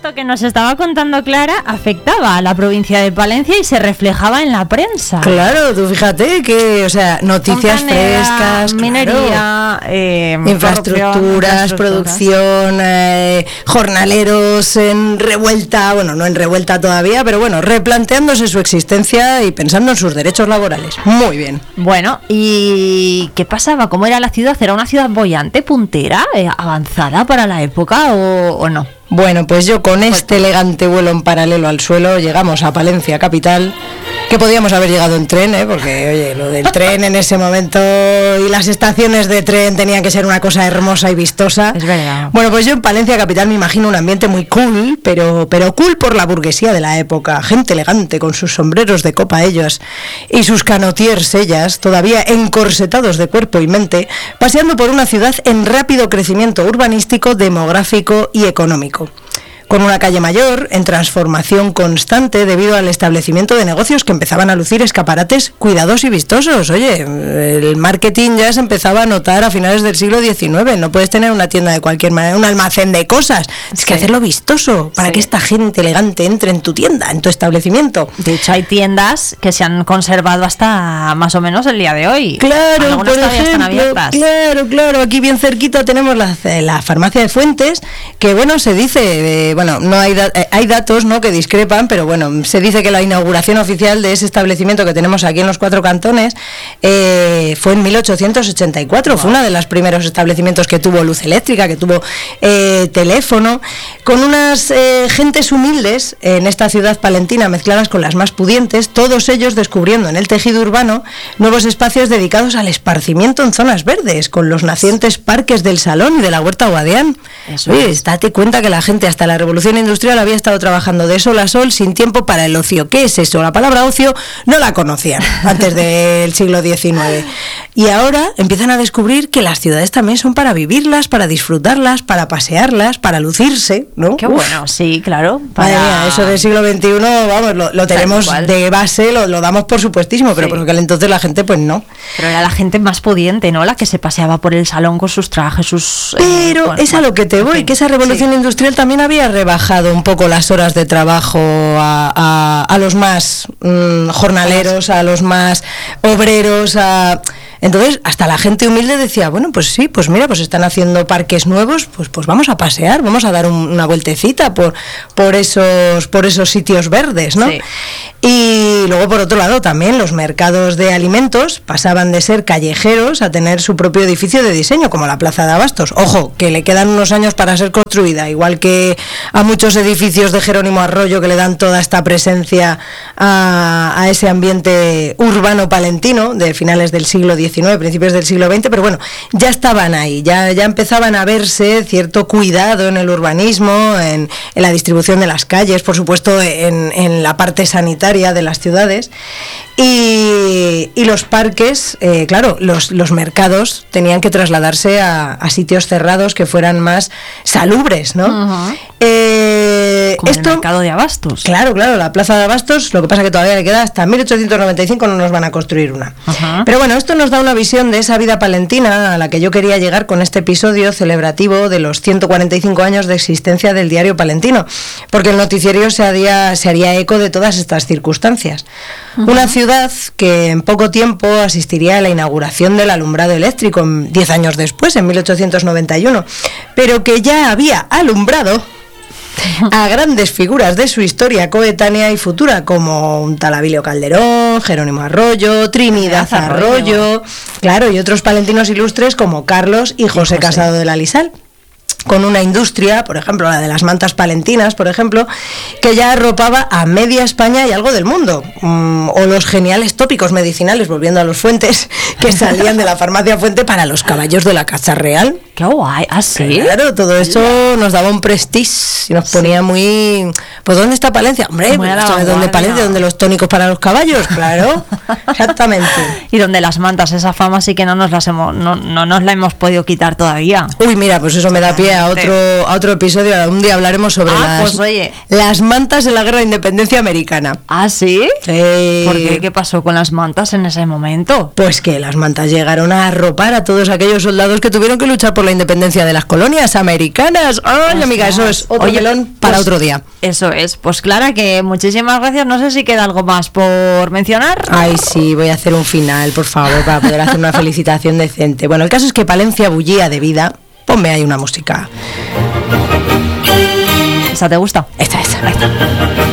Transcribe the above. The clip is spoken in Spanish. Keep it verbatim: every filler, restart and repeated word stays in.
esto que nos estaba contando Clara afectaba a la provincia de Palencia y se reflejaba en la prensa. Claro, tú fíjate que, o sea, noticias Fontanera, frescas, minería, claro. eh, infraestructuras, producción, eh, jornaleros en revuelta, bueno, no en revuelta todavía, pero bueno, replanteándose su existencia y pensando en sus derechos laborales. Muy bien. Bueno, ¿y qué pasaba? ¿Cómo era la ciudad? ¿Era una ciudad boyante, puntera, eh, avanzada para la época o, o no? Bueno, pues yo con este elegante vuelo en paralelo al suelo llegamos a Palencia capital, que podíamos haber llegado en tren, ¿eh? Porque oye, lo del tren en ese momento y las estaciones de tren tenían que ser una cosa hermosa y vistosa. Es verdad. Bueno, pues yo en Palencia capital me imagino un ambiente muy cool, pero, pero cool por la burguesía de la época, gente elegante con sus sombreros de copa ellos y sus canotiers ellas, todavía encorsetados de cuerpo y mente, paseando por una ciudad en rápido crecimiento urbanístico, demográfico y económico, con una calle mayor en transformación constante debido al establecimiento de negocios que empezaban a lucir escaparates cuidados y vistosos. Oye, el marketing ya se empezaba a notar a finales del siglo diecinueve. No puedes tener una tienda de cualquier manera, un almacén de cosas. Es que Sí. hacerlo vistoso para Sí. que esta gente elegante entre en tu tienda, en tu establecimiento. De hecho, hay tiendas que se han conservado hasta más o menos el día de hoy. Claro, Algunas por todavía están ejemplo, abiertas. claro, claro, aquí bien cerquita tenemos la, la farmacia de Fuentes, que bueno, se dice, eh, bueno, no hay, da- eh, hay datos, ¿no?, que discrepan, pero bueno, se dice que la inauguración oficial de ese establecimiento que tenemos aquí en los Cuatro Cantones eh, fue en mil ochocientos ochenta y cuatro, wow. Fue uno de los primeros establecimientos que tuvo luz eléctrica, que tuvo eh, teléfono, con unas eh, gentes humildes en esta ciudad palentina mezcladas con las más pudientes, todos ellos descubriendo en el tejido urbano nuevos espacios dedicados al esparcimiento en zonas verdes, con los nacientes parques del Salón y de la Huerta Guadián. Eso Oye, es. date cuenta que la gente hasta la revolución industrial había estado trabajando de sol a sol sin tiempo para el ocio. ¿Qué es eso? La palabra ocio no la conocían antes del siglo diecinueve. Y ahora empiezan a descubrir que las ciudades también son para vivirlas, para disfrutarlas, para pasearlas, para lucirse, ¿no? Qué Uf. bueno, sí, claro. Madre para- mía, eso del siglo veintiuno, vamos, lo, lo tenemos cual. de base, lo, lo damos por supuestísimo, pero Sí. por aquel entonces la gente pues no. Pero era la gente más pudiente, ¿no? La que se paseaba por el salón con sus trajes, sus... eh, Pero bueno, es a lo que te en voy, fin, que esa revolución sí. industrial también había rebajado un poco las horas de trabajo a, a, a los más mm, jornaleros, a los más obreros, a... Entonces, hasta la gente humilde decía, bueno, pues sí, pues mira, pues están haciendo parques nuevos, pues pues vamos a pasear, vamos a dar un, una vueltecita por por esos por esos sitios verdes, ¿no? Sí. Y luego, por otro lado, también los mercados de alimentos pasaban de ser callejeros a tener su propio edificio de diseño, como la Plaza de Abastos. Ojo, que le quedan unos años para ser construida, igual que a muchos edificios de Jerónimo Arroyo que le dan toda esta presencia a, a ese ambiente urbano palentino de finales del siglo diecinueve, principios del siglo veinte, pero bueno, ya estaban ahí, ya, ya empezaban a verse cierto cuidado en el urbanismo, en, en la distribución de las calles, por supuesto en, en la parte sanitaria de las ciudades, y, y los parques, eh, claro, los, los mercados tenían que trasladarse a, a sitios cerrados que fueran más salubres, ¿no? Ajá. Eh, Como esto, el mercado de Abastos. Claro, claro, la Plaza de Abastos, lo que pasa que todavía le queda hasta mil ochocientos noventa y cinco, no nos van a construir una. Ajá. Pero bueno, esto nos da una visión de esa vida palentina a la que yo quería llegar con este episodio celebrativo de los ciento cuarenta y cinco años de existencia del diario palentino, porque el noticiario se haría, se haría eco de todas estas circunstancias. Uh-huh. Una ciudad que en poco tiempo asistiría a la inauguración del alumbrado eléctrico, diez años después, en mil ochocientos noventa y uno, pero que ya había alumbrado a grandes figuras de su historia coetánea y futura, como un tal Abilio Calderón, Jerónimo Arroyo, Trinidad Arroyo, Arroyo, claro, y otros palentinos ilustres como Carlos y José, y José. Casado de la Lisal, con una industria, por ejemplo, la de las mantas palentinas, por ejemplo, que ya arropaba a media España y algo del mundo. Mm, o los geniales tópicos medicinales, volviendo a los Fuentes, que salían de la farmacia Fuente para los caballos de la Casa Real. ¡Qué guay! ¿Ah, sí? Claro, todo eso nos daba un prestige y nos ponía sí. muy... Pues ¿dónde está Palencia? Hombre, pues, ¿sabes dónde Palencia? ¿Dónde los tónicos para los caballos? Claro, exactamente. Y donde las mantas, esa fama sí que no nos las hemos, no, no nos la hemos podido quitar todavía. Uy, mira, pues eso me da pie a otro, a otro episodio. Un día hablaremos sobre ah, las, pues, oye. las mantas en la Guerra de Independencia Americana. ¿Ah, sí? Sí. ¿Por qué? ¿Qué pasó con las mantas en ese momento? Pues que las mantas llegaron a arropar a todos aquellos soldados que tuvieron que luchar por la la independencia de las colonias americanas. Ay, amiga, eso es otro Oye, melón para pues, otro día. Eso es. Pues Clara, que muchísimas gracias. No sé si queda algo más por mencionar. Ay, sí, voy a hacer un final, por favor, para poder hacer una felicitación decente. Bueno, el caso es que Palencia bullía de vida. Ponme ahí una música. ¿Esa te gusta? Esta, esta.